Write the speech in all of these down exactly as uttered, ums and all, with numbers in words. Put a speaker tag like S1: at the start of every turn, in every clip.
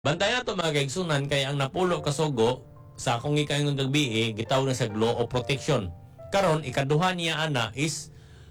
S1: Bantay na to mga kaigsunan kay ang napulo kasugo sa akong ikaingon gabi gitawag na sa law of protection. Karon ikaduha niya ana is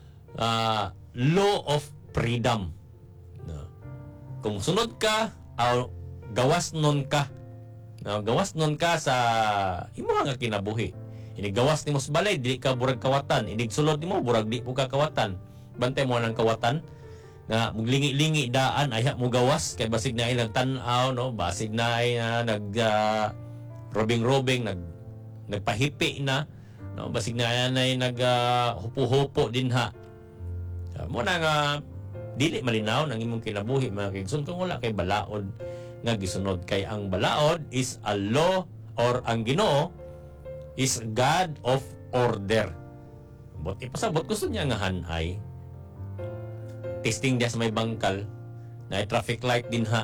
S1: uh, law of freedom. No. Kung sunod ka o gawas nun ka. No, gawas nun ka sa imo nga kinabuhi. Ini gawas nimo sa balay dili ka burag kawatan, inig sulod nimo burag di po ka kawatan. Bantay mo nang kawatan na maglingi-lingi daan ay mo gawas kay basig na ay nagtan-aw no, basig na ay uh, nag uh, robing-robing nag nagpahipi na no, basig na ay nag uh, hupo-hupo din ha. Uh, mo na nga dili malinaw nang imong kinabuhi mga kaigsoon kung wala kay balaod nga gisunod. Kay ang balaod is a law or ang Ginoo is God of order. But ipasabot gusto niya nga hanay testing dia sa may bangkal na traffic light din ha.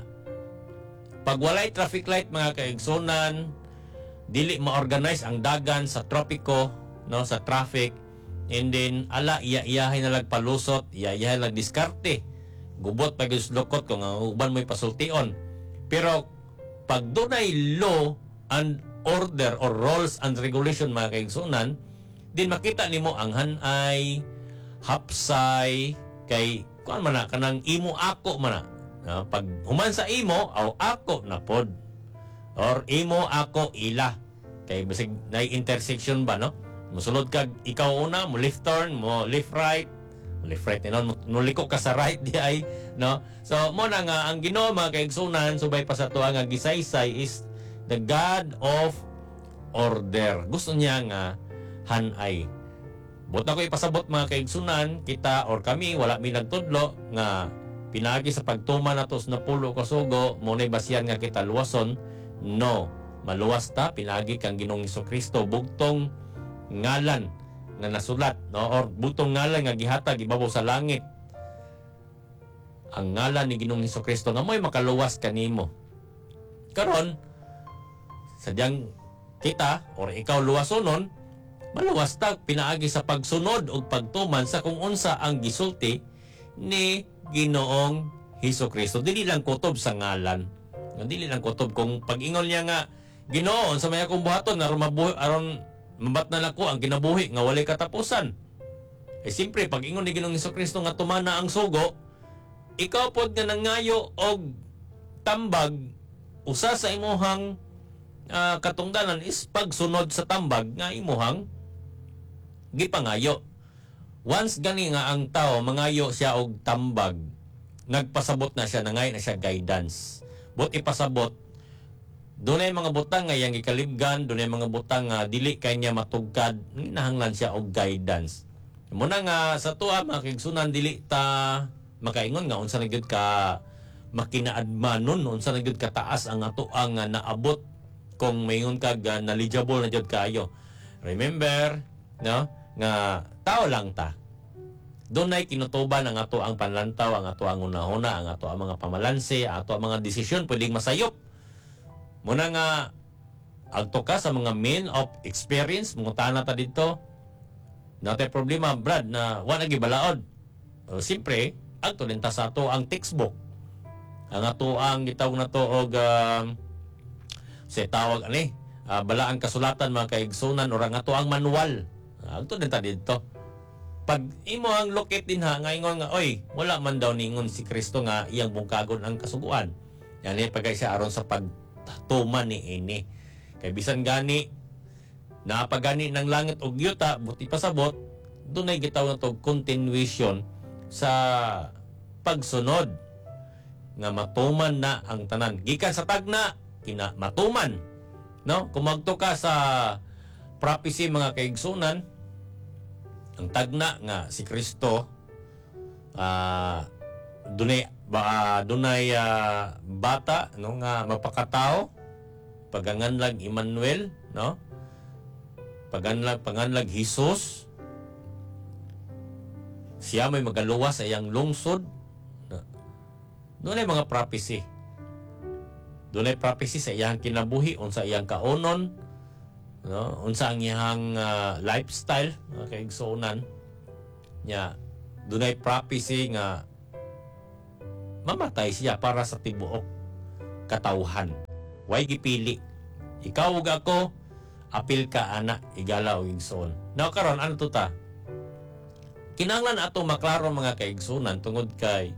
S1: Pag walay traffic light mga kaigsunan, dili ma-organize ang dagan sa tropiko no, sa traffic, and then ala iya-iyahay na lagpalusot, iya-iyahay lag diskarte, gubot pag lokot kung ang uban mo'y pasultion. Pero pag dunay law and order or rules and regulation mga kaigsunan, din makita nimo ang hanay hapsay kay kuan man na kanang imo ako man na. No? Pag human sa imo aw ako na pod or imo ako ila kay basig na intersection ba no, mosulod kag ikaw una mo left turn mo left right left right no, no liko ka sa right di ay no. So mo na nga ang Ginoo mga kaigsunan subay pa sa tuwa nga gisaysay is the God of order. Gusto niya nga hanay. Bot na ko ipasabot mga kaigsunan, kita or kami, wala mi nagtudlo nga pinagi sa pagtuman nato sa napulo kasugo, muna'y basiyan nga kita luwason. No, maluwas ta, pinagi kang Ginoong Hesukristo, bugtong ngalan nga nasulat, no? Or bugtong ngalan nga gihatag ibabaw sa langit. Ang ngalan ni Ginoong Hesukristo nga mo'y makaluwas kanimo. Karon, sadyang kita or ikaw luwasonon, maluwas ta pinaagi sa pagsunod o pagtuman sa kung unsa ang gisulti ni Ginoong Hesukristo. Dili lang kutob sa ngalan. Dili lang kutob kung pag-ingon niya nga Ginoo sa may akong buhaton aron mabuhi aron mabat na lang ko ang kinabuhi nga walay katapusan. Eh simpre pag-ingon ni Ginoong Hesukristo nga tumana ang sugo, ikaw pod nga nangayo og tambag usa sa imuhang uh, katungdanan is pagsunod sa tambag nga imuhang gipangayo. Once gani nga ang tao mangayo siya og tambag, nagpasabot na siya, nangay na siya guidance. But ipasabot, dunay mga butang nga yang gikalibgan, dunay mga butang nga dili kay niya matugkad, nahanglan siya og guidance. Muna nga sa tuwa mga kaigsunan dili ta makaingon nga unsa na gyud ka makinaadmanon, unsa na gyud ka taas ang ato ang uh, naabot kung mayon kag uh, knowledgeable na gyud kayo. Remember, no? Nga tao lang ta. Doon ay kinutuban ang ato ang panlantaw, ang ato ang una-una, ang ato ang mga pamalanse, ang ato ang mga desisyon pwedeng masayop. Muna nga agto ka sa mga men of experience, mungutana ta dito. Natay problema Brad na wa na gibalaod. O siyempre, agto din ta sa ato ang textbook. Ang ato ang gitawag na to og uh, sa tawag ani, uh, balaang kasulatan mga kaigsunan or ang ato ang manual. Agto din ta dito. Pag imo ang lokit din ha, ngayon nga, oy, wala man daw ningon si Kristo nga iyang bungkagon ang kasuguan. Yan eh, pagay siya aron sa pagtuman ni ini. Kay bisan gani, napagani ng langit og yuta, buti pasabot, doon ay gitaw na to continuation sa pagsunod. Nga matuman na ang tanan. Gikan sa tagna, kina matuman. No? Kung magto ka sa prophecy mga kaigsunan, ang tagna nga si Kristo uh, dunay ba dunay uh, bata no nga mapakatao paganganlag Emmanuel no paganlag panganlag Hesus siya may magaluwas sa iyang lungsod no? Dunay mga prophecy dunay prophecy sa iyang kinabuhi unsa iyang kaonon no, unsa ang iyang uh, lifestyle mga kaigsunan nya dunay prophecy nga mamatay siya para sa tibuok katawhan. Way gipili. Ikaw ug ako, apil ka ana, igala o igsoon. Now karon ano to ta? Kinahanglan ato maklaro mga kaigsunan tungod kay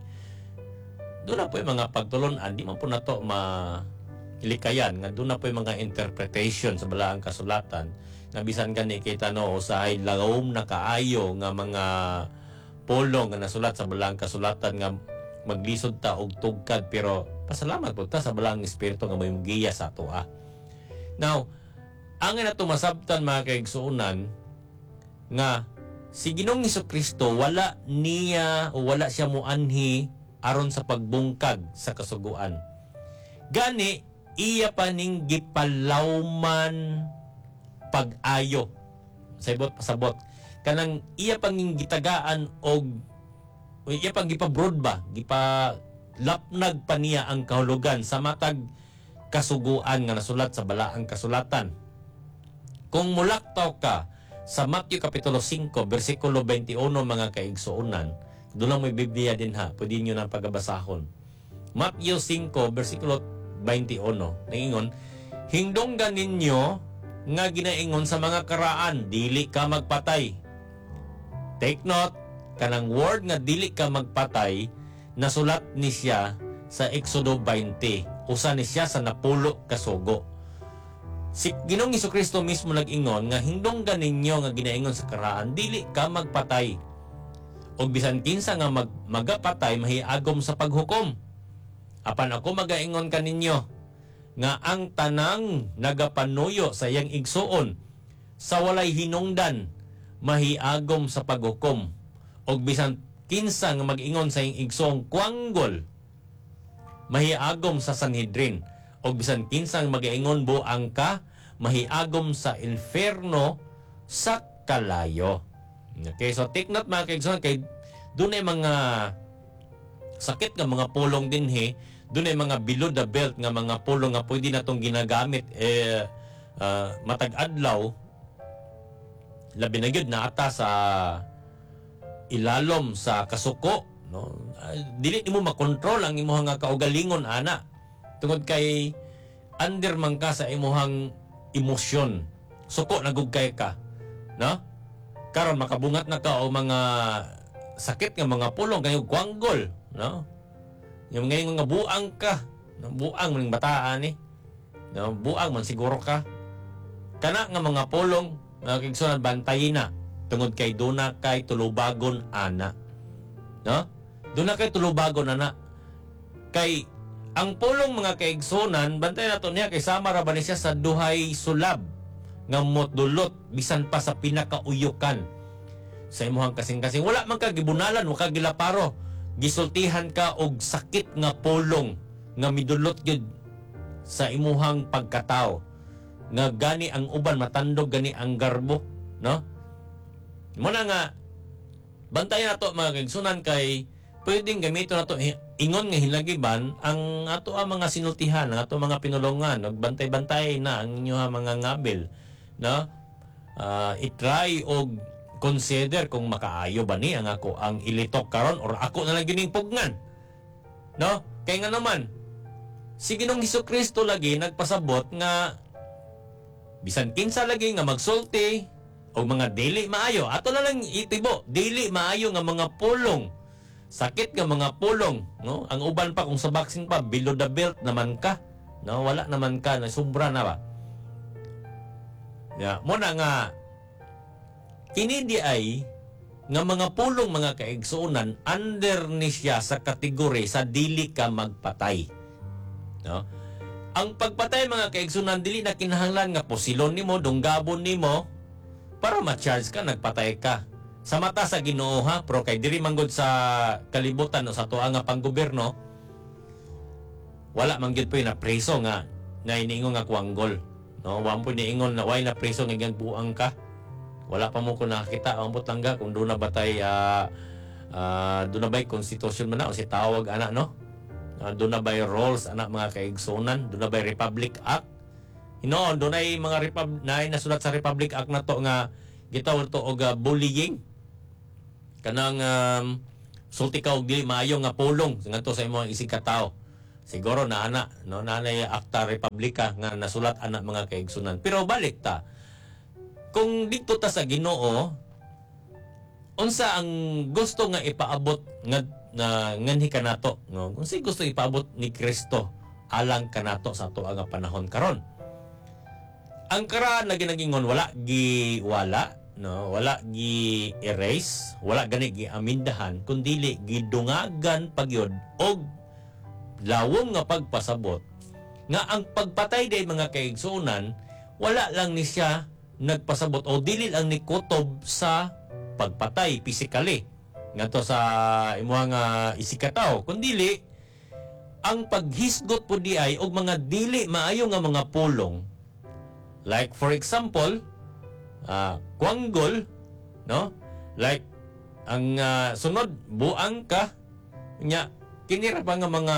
S1: doon na po yung mga pagtulunan, di man po na to mailikayan nga doon na po yung mga interpretation sa balaang kasulatan nga bisan gani kita no usahay lagom na kaayo nga mga pulong nga nasulat sa balaang kasulatan nga maglisod ta og tugkad, pero pasalamat po ta sa balaang espiritu nga may giya sa ato ah. Now, ang na masabtan mga kaigsuunan nga si Ginoong Hesukristo wala niya o wala siya muanhi aron sa pagbungkag sa kasuguan. Gani iya pa ning gipalawman pag-ayo. Sabot pasabot kanang iya pang gitagaan og o iya pang gipabrod ba, gipa lapnag pa niya ang kahulugan sa matag kasuguan nga nasulat sa balaang kasulatan. Kung mulaktaw ka sa Matthew Kapitulo five, versikulo twenty-one mga kaigsuunan, doon lang may Biblia din ha, pwede nyo na pagabasahon. Matthew five, versikulo twenty-one, nangingon, hingdonggan ninyo nga ginaingon sa mga karaan, dili ka magpatay. Take note, kanang word nga dili ka magpatay, nasulat ni siya sa Exodo twenty. Usa ni siya sa napulo kasugo. Si Ginoong Hesukristo mismo nag-ingon nga hindonggan ninyo nga ginaingon sa karaan, dili ka magpatay. O bisan kinsa nga mag magapatay mahiagom sa paghukom. Apan ako magaingon kaninyo nga ang tanang nagapanuyo sa iyang igsuon sa walay hinungdan mahiagom sa paghukom. O bisan kinsa nga mag-ingon sa iyang igsuong kuanggol mahiagom sa Sanhedrin. O bisan kinsa nga mag-ingon buang ka mahiagom sa inferno sa kalayo. Okay, so take note mga kaigsunan, kay doon ay mga sakit nga mga pulong din he, doon ay mga below the belt nga mga pulong nga pwede na itong ginagamit eh, uh, matag-adlaw, labi na yun na ata sa ilalom sa kasuko, no? Uh, dili mo makontrol ang imuhang nga kaugalingon ana tungod kay under man ka sa imuhang emosyon, suko nagugkay ka, no? Karon makabungat na ka o mga sakit nga mga pulong kayo guanggol, no? Yung ngayon nga buang ka, no? Buang man bataan eh, no? Buang man siguro ka. Kana nga mga pulong nakikisunan bantayin na tungod kay duna kay tulubagon ana, no? Duna kay tulubagon ana kay ang pulong mga kaigsunan bantay nato niya kay sama ra ba ni siya sa duhay sulab nga motdulot bisan pa sa pinakauyukan sa imuhang kasing-kasing. Wala man ka gibunalan, wala ka gilaparo, gisultihan ka og sakit nga pulong nga midulot gyud sa imuhang pagkatao nga gani ang uban matandog gani ang garbo, no? Muna nga bantayan nato mga kaigsunan kay pwedeng gamiton nato ingon nga hilagiban ang ato ang mga sinultihan, ang ato mga pinulongan, nagbantay-bantay na ang inyo mga ngabil, no? Uh, i-try og consider kung makaayo ba ni ang ako ang ilitok karon or ako na lang gining pugnan, no? Kay nga naman si Ginoong Hesukristo lagi nagpasabot nga bisan kinsa lagi nga magsulti og mga dili maayo, ato na lang itibo dili maayo nga mga pulong, sakit nga mga pulong, no? Ang uban pa kung sa boxing pa below the belt naman ka, no? Wala naman ka na sobra na ba. Ya, mo na nga kini di ay nga mga pulong mga kaigsuonan under ni siya sa kategori sa dili ka magpatay, no? Ang pagpatay mga kaigsuonan dili na kinahanglan nga posilon nimo, dunggabon nimo para ma-charge ka nagpatay ka. Sa mata sa Ginoo ha, pero kay diri manggod sa kalibutan o sa tuwa nga panggobyerno, wala man gyud po na preso nga nga iniingon nga kuanggol, no? Wa po niingon na way na preso nga gagbuang ka. Wala pa mo ko nakita ang lang kung doon na batay uh, uh, doon na ba'y konstitusyon man na o si tawag ana, no? Uh, doon na ba'y rules ana mga kaigsunan, doon na ba'y Republic Act. Hinoon doon ay mga repub na nasulat sa Republic Act na to nga gitawag to og uh, bullying. Kanang um, sulti ka og dili maayo nga pulong ngadto sa imong isig ka tawo. siguro na ana no nanay Acta Republica nga nasulat ana mga kaigsunan. Pero balik ta, kung dito ta sa Ginoo, unsa ang gusto nga ipaabot nga na nganhi kanato, no? Kung si gusto ipaabot ni Kristo alang kanato sa ato nga panahon karon. Ang karaan na ginagingon wala gi wala, no? Wala gi erase, wala gani gi amindahan, kundi gidungagan pagyod og lawom nga pagpasabot nga ang pagpatay day mga kaigsunan wala lang ni siya nagpasabot o dili lang ni kutob sa pagpatay physically ngadto sa imuhang uh, isikataw, kundi ang paghisgot po di ay og mga dili maayo nga mga pulong, like for example uh, kuanggol, no, like ang uh, sunod buang ka nya kinira pa nga mga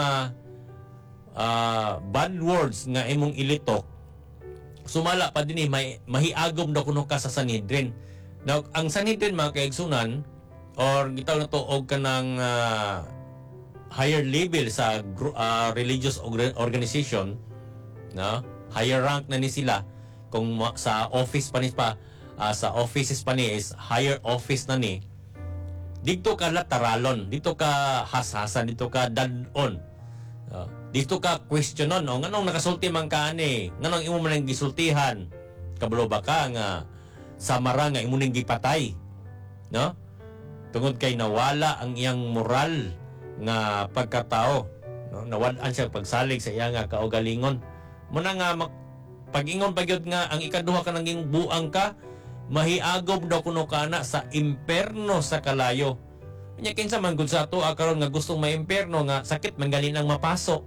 S1: uh, bad words nga imong ilitok, sumala pa din eh, may mahiagom daw kuno ka sa Sanhedrin. Now, ang Sanhedrin mga kaigsunan or gitawag na to og kanang uh, higher level sa uh, religious organization, no, higher rank na ni sila kung sa office pa ni pa uh, sa offices pa ni is higher office na ni. Dito ka lateralon, dito ka hashasan, dito ka dadon. Uh, dito ka questionon, o nganong nakasulti man ka ani, nganong imo man gisultihan, kabalo ba ka nga samara nga imo ning gipatay, no? Tungod kay nawala ang iyang moral nga pagkatao, no? Nawalan siya pagsalig sa iya nga kaugalingon. Muna nga pag-ingon pagyud nga ang ikaduha ka nang buang ka, mahiagob daw kuno kana sa imperno sa kalayo. Nya kinsa man gud sa ato karon nga gustong maimperno nga sakit man gali nang mapasok.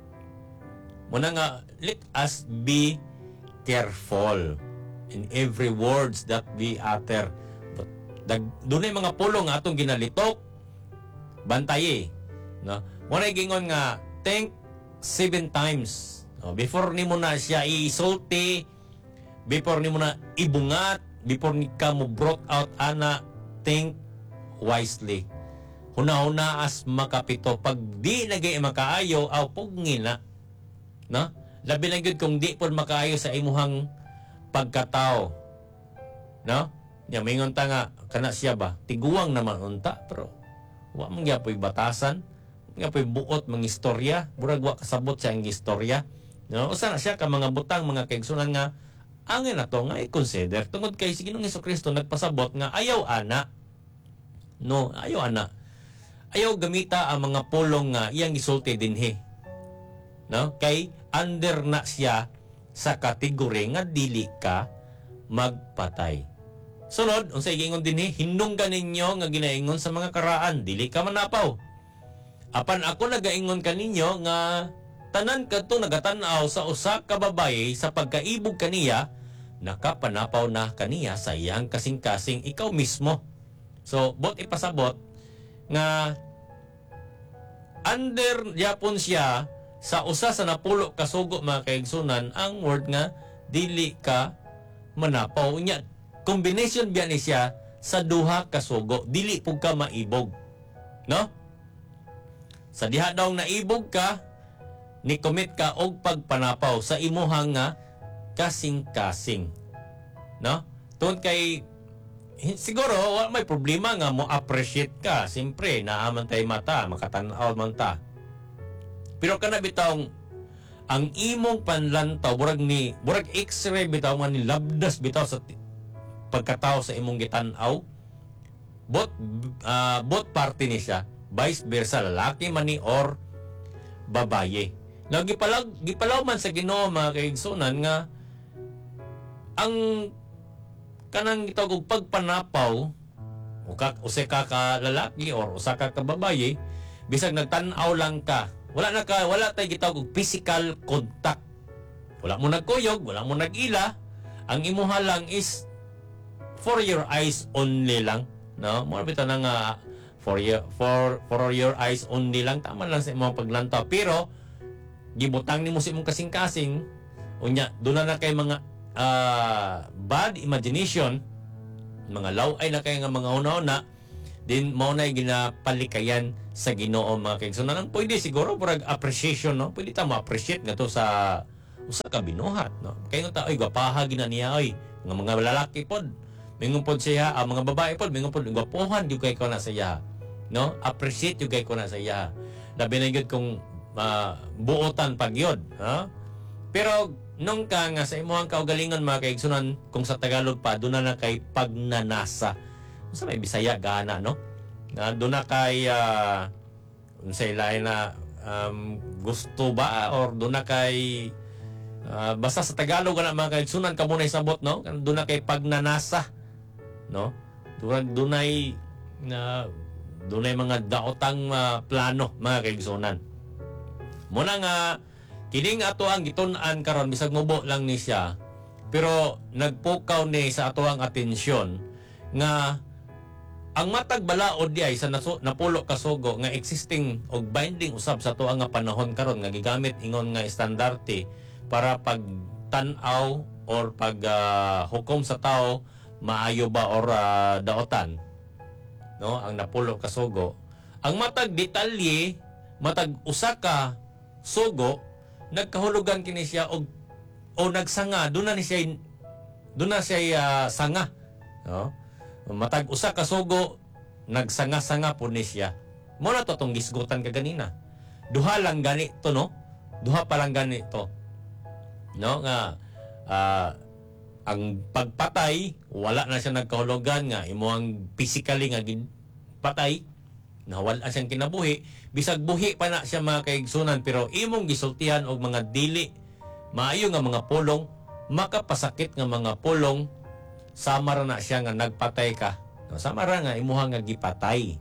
S1: Muna nga let us be careful in every words that we utter. But dunay mga pulong nga atong ginalitok, bantaye, no? Muna gingon nga think seven times, no? Before nimo na siya isulti, before nimo na ibungat, before ni ka mo brought out ana, think wisely. Huna-huna as makapito, pag di lagay makaayo aw pugngina, no? Labi lang gyud kung di pod makaayo sa imuhang pagkatao, no? Nya mingon ta nga kana siya ba tiguang naman unta, pero wa man gyapon batasan, gyapon buot mga istorya, murag wa kasabot sa ang istorya, no? Usa na siya ka mga butang mga kaigsunan nga angin na to nga i-consider tungod kay si Ginoong Hesukristo nagpasabot nga ayaw ana, no, ayaw ana, ayaw gamita ang mga pulong nga iyang isulti dinhi, no? Kay under na siya sa kategori nga dili ka magpatay. Sunod, unsay gingon dinhi, hinunggan ninyo nga ginaingon sa mga karaan, dili ka manapaw. Apan ako nagaingon kaninyo nga tanan kadto nagatanaw sa usa ka babaye sa pagkaibog kaniya, nakapanapaw na kaniya sa iyang kasing-kasing ikaw mismo. So, bot ipasabot nga under yapon siya sa usa sa napulo kasugo mga kaigsunan ang word nga dili ka manapaw. Nya combination biya ni siya sa duha kasugo, dili pug ka maibog, no? Sa diha daw naibog ka, ni commit ka og pagpanapaw sa imuhang nga kasing-kasing, no? Tungod kay siguro wa may problema nga mo appreciate ka, siyempre naaman tay mata makatan-aw man ta. Pero kana bitawng ang imong panlantaw burag ni burag x-ray bitaw nga ni labdas bitaw sa pagkatao sa imong gitan-aw, both uh, both party ni siya, vice versa, lalaki man ni or babaye. Now, gipalaw, gipalaw man sa Ginoo mga kaigsunan nga ang kanang gitawag og pagpanapaw o ka usa ka ka lalaki or usa ka ka babaye, bisag nagtan-aw lang ka, wala na ka wala tay gitawag og physical contact, wala mo nagkuyog, wala mo nagila, ang imuha lang is for your eyes only lang, no? Mo bitaw na nga for your for for your eyes only lang, tama lang sa imong paglantaw, pero gibutang nimo sa imong kasing-kasing unya doon na kay mga uh, bad imagination, mga law ay na kay nga mga una-una, din mo na ginapalikayan sa Ginoo mga kaigsunan. Ang pwede siguro purag appreciation, no? Pwede ta ma-appreciate nga to sa usa ka binuhat, no? Kay nga ta ay gwapaha gina niya ay nga mga lalaki pod. Mingon pod siya, ang mga babae pod mingon pod gwapohan gyud kay ko na sa iya, no? Appreciate gyud kay ko na sa iya. Labi na gyud kung uh, buotan pag yun, ha? Pero nung ka nga sa imuhang kaugalingon mga kaigsunan, kung sa Tagalog pa doon na na kay pagnanasa. Sa may Bisaya gana, no? Na doon na kay uh, sa ilahin na um, gusto ba or doon na kay uh, basta sa Tagalog na mga kaigsunan kamo na isabot, no? Doon na kay pagnanasa, no? Doon doon ay na doon ay mga daotang uh, plano mga kaigsunan. Muna nga kining ato ang gitun-an karon bisag mubo lang ni siya, pero nagpukaw ni sa ato ang atensyon nga ang matag balaod di ay sa naso, napulo ka sugo nga existing og binding usab sa ato nga panahon karon nga gigamit ingon nga estandarte para pag tan-aw or pag uh, hukom sa tao maayo ba or uh, daotan, no? Ang napulo ka sugo, ang matag detalye matag usa ka sugo nagkahulugan kini siya og o nagsanga doon na ni siya doon na siya uh, sanga, no? Matag usa ka sugo nagsanga-sanga po ni siya. Mo na to tong gisgutan ka ganina. Duha lang ganito, no? Duha pa lang ganito, no? Nga uh, ang pagpatay wala na siya nagkahulugan nga imo ang physically nga patay na wala siyang kinabuhi, bisag buhi pa na siya mga kaigsunan, pero imong gisultihan og mga dili maayo nga mga pulong, makapasakit nga mga pulong, samara na siya nga nagpatay ka, no? Samara nga imuha nga gipatay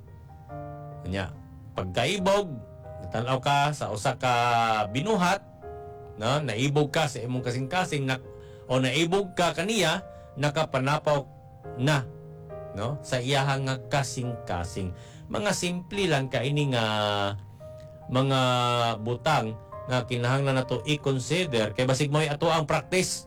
S1: nya pagkaibog natanaw ka sa usa ka binuhat, no? Naibog ka sa imong kasing-kasing na, o naibog ka kaniya nakapanapaw na, no? Sa iyahang nga kasing-kasing. Mga simple lang kaini nga mga butang nga kinahanglan nato i-consider kay basig mo ato ang practice,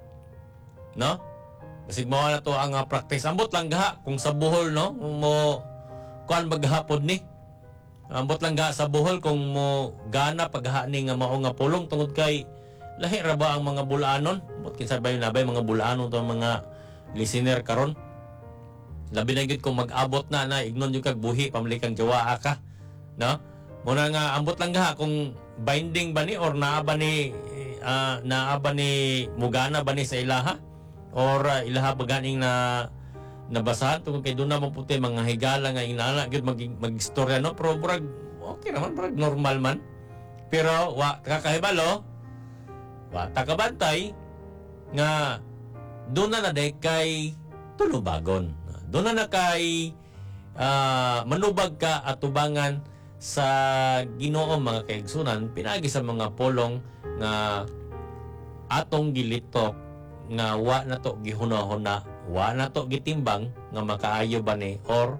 S1: no? Basig mo na to ang uh, practice. Ambot lang gaha kung sa buhol, no? Mo kuan maghapon ni. Ambot lang gaha sa buhol kung mo gana pagha ni nga mao nga pulong tungod kay lahi ra ba ang mga bulanon? Ambot kinsa ba yung nabay mga bulanon to mga listener karon. Labi na gyud kung mag-abot na na ignon yung kag buhi pamili kang jawa ka, no? Muna nga ambot lang gaha kung binding ba ni or naa ba ni uh, naa ba ni mugana ba ni sa ilaha? Or uh, ilaha ba ganing na nabasahan tungkol kay doon naman puti mga higala nga inala gyud mag magistorya, no? Pero brag okay naman, brag normal man, pero wa kakahibalo wa takabantay nga doon na na day kay tulubagon, doon na na kay uh, manubag ka at tubangan sa Ginoo mga kaigsunan pinagi sa mga polong nga atong gilitok nga wa na to gihuna-huna, wa na to gitimbang nga makaayo ba ni or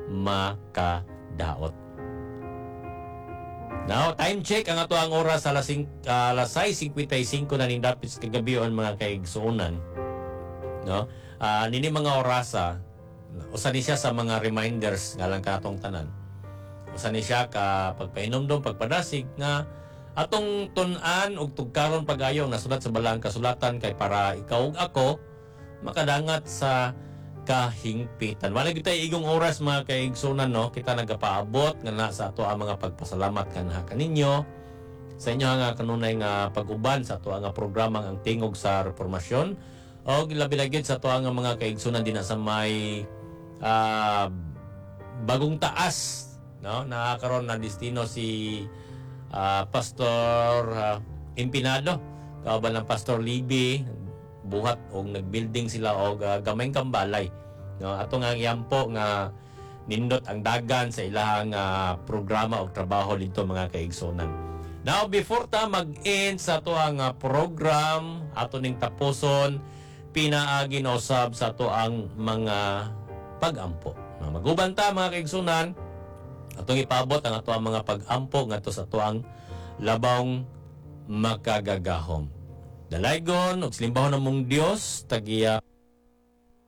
S1: makadaot. Now, time check ang ato ang oras alas uh, alas sais singkwentaysinko na nindapit sa kagabion mga kaigsunan, no? Uh, nini mga orasa usa ni siya sa mga reminders nga lang katong tanan. Usa ni siya ka pagpainomdom pagpadasig nga atong tun-an og tugkaron pag-ayo nasulat sa balang kasulatan kay para ikaw ug ako makadangat sa kahingpitan. Wala gyud tay igong oras mga kaigsunan, no? Kita nagapaabot nga na sa ato ang mga pagpasalamat kanha kaninyo sa inyo nga kanunay nga pag-uban sa ato nga programa ang tingog sa reformasyon og labi na gyud sa ato nga mga kaigsunan dinha sa may uh, bagong taas, no? Nakakaroon na destino si Uh, Pastor uh, Impinado, kauban ng Pastor Libby, buhat o nagbuilding sila og uh, gamay kambalay, no? Ato nga iyampo nga nindot ang dagan sa ilahang uh, programa o trabaho dito mga kaigsunan. Now before ta mag-end sa ato ang uh, program ato ning tapuson, pinaagi na usab sa ato ang mga pag-ampo, no? Maguban ta mga kaigsunan atong ipabot ang ato ang mga pag-ampo ngadto sa ato ang labawng makagagahom. Dalaygon ug silimbahon namong Dios tagiya